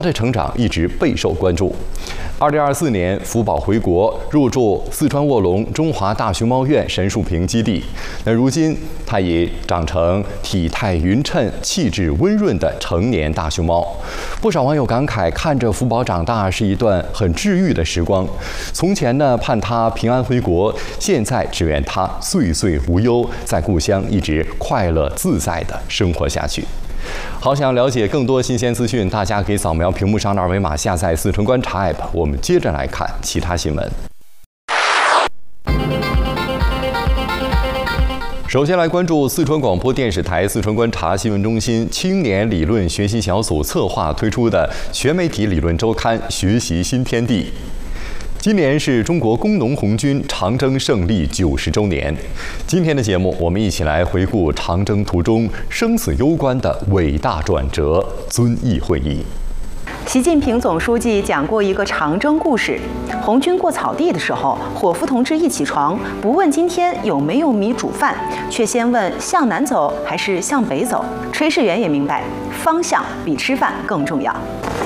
的成长一直备受关注。2024年，福宝回国，入驻四川卧龙中华大熊猫院神树坪基地。那如今，它已长成体态匀称、气质温润的成年大熊猫。不少网友感慨，看着福宝长大是一段很治愈的时光。从前呢，盼它平安回国，现在只愿它岁岁无忧，在故乡一直快乐自在地生活下去。好，想了解更多新鲜资讯，大家可以扫描屏幕上的二维码下载四川观察 App。我们接着来看其他新闻。首先来关注四川广播电视台四川观察新闻中心青年理论学习小组策划推出的全媒体理论周刊《学习新天地》。今年是中国工农红军长征胜利90周年。今天的节目，我们一起来回顾长征途中生死攸关的伟大转折——遵义会议。 习近平总书记讲过一个长征故事：红军过草地的时候，伙夫同志一起床，不问今天有没有米煮饭，却先问向南走还是向北走。炊事员也明白，方向比吃饭更重要。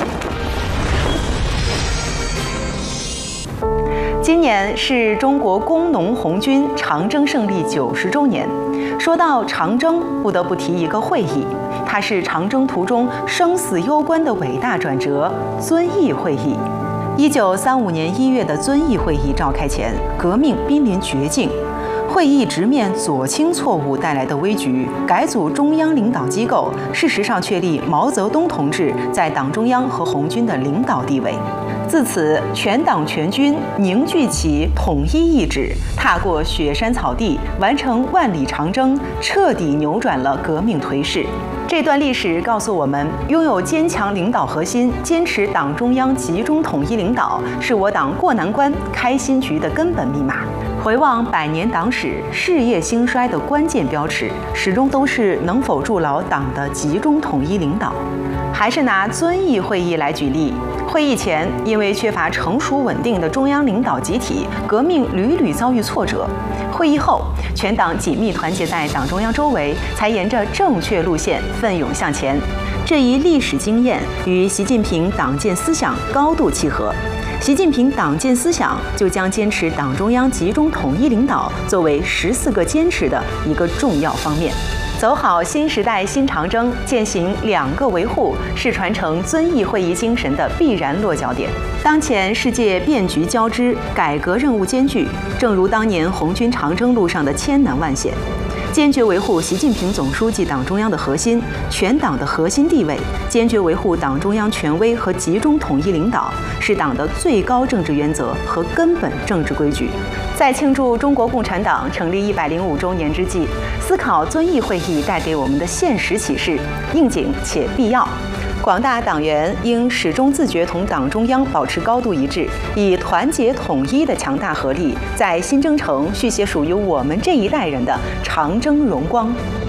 今年是中国工农红军长征胜利90周年。说到长征，不得不提一个会议，它是长征途中生死攸关的伟大转折——遵义会议。1935年1月的遵义会议召开前，革命濒临绝境。会议直面左倾错误带来的危局，改组中央领导机构，事实上确立毛泽东同志在党中央和红军的领导地位。自此，全党全军凝聚起统一意志，踏过雪山草地，完成万里长征，彻底扭转了革命颓势。这段历史告诉我们，拥有坚强领导核心，坚持党中央集中统一领导，是我党过难关、开新局的根本密码。回望100年党史，事业兴衰的关键标尺，始终都是能否筑牢党的集中统一领导。还是拿遵义会议来举例，会议前，因为缺乏成熟稳定的中央领导集体，革命屡屡遭遇挫折。会议后，全党紧密团结在党中央周围，才沿着正确路线奋勇向前。这一历史经验与习近平党建思想高度契合。习近平党建思想就将坚持党中央集中统一领导作为14个坚持的一个重要方面。走好新时代新长征，践行2个维护，是传承遵义会议精神的必然落脚点。当前世界变局交织，改革任务艰巨，正如当年红军长征路上的千难万险。坚决维护习近平总书记党中央的核心、全党的核心地位，坚决维护党中央权威和集中统一领导，是党的最高政治原则和根本政治规矩。在庆祝中国共产党成立105周年之际，思考遵义会议带给我们的现实启示，应景且必要。广大党员应始终自觉同党中央保持高度一致，以团结统一的强大合力，在新征程续写属于我们这一代人的长征荣光。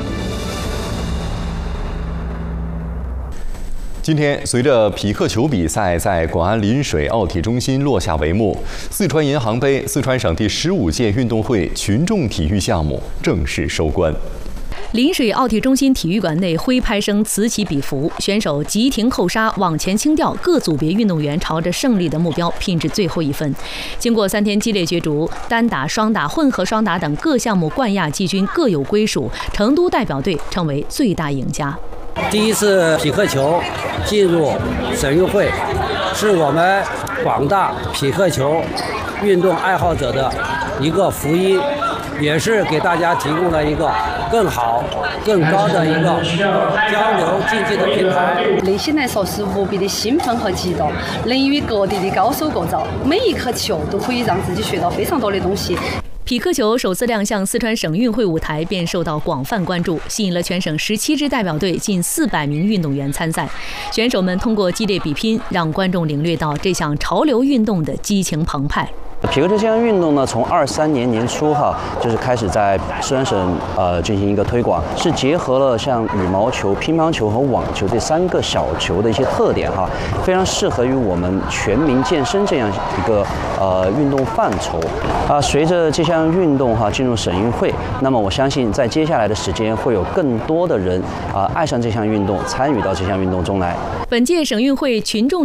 今天，随着匹克球比赛在广安临水奥体中心落下帷幕，四川银行杯四川省第15届运动会群众体育项目正式收官。 临水奥体中心体育馆内挥拍声此起彼伏，选手急停后刹，往前倾吊，各组别运动员朝着胜利的目标拼至最后一分。经过3天激烈角逐，单打、双打、混合双打等各项目冠亚季军各有归属，成都代表队成为最大赢家。 第一次匹克球进入省运会，是我们广大匹克球运动爱好者的一个福音，也是给大家提供了一个更好、更高的一个交流竞技的平台。 内心来说是无比的兴奋和激动，能与各地的高手过招，每一颗球都可以让自己学到非常多的东西。 匹克球首次亮相四川省运会舞台，便受到广泛关注，吸引了全省17支代表队近400名运动员参赛。选手们通过激烈比拼，让观众领略到这项潮流运动的激情澎湃。 匹克球这项运动呢，从23年年初就是开始在四川省进行一个推广，是结合了像羽毛球、乒乓球和网球这3个小球的一些特点非常适合于我们全民健身这样一个运动范畴随着这项运动进入省运会，那么我相信在接下来的时间会有更多的人爱上这项运动，参与到这项运动中来。 本届省运会群众